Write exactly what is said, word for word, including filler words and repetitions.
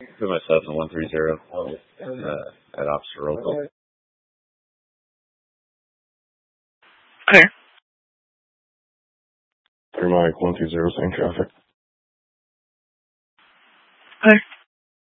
Put myself in one three zero uh, at Officer Roll Call. Clear. Clear Mike one two zero, same traffic. Clear.